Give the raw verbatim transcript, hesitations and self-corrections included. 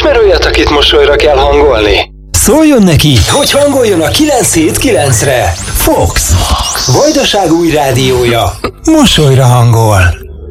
Ismer olyat, akit mosolyra kell hangolni? Szóljon neki, hogy hangoljon a kilenc hét kilencre. Fox, Vajdaság új rádiója. Mosolyra hangol.